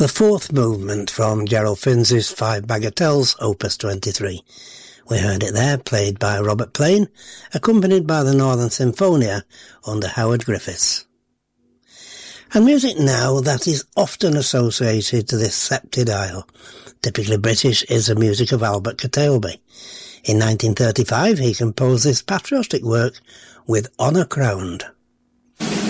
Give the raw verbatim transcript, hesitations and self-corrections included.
The fourth movement from Gerald Finz's Five Bagatelles, Opus twenty-three. We heard it there, played by Robert Plain, accompanied by the Northern Symphonia under Howard Griffiths. And music now that is often associated to this sceptred isle. Typically British is the music of Albert Catalby. In nineteen thirty-five he composed this patriotic work, With Honour Crowned.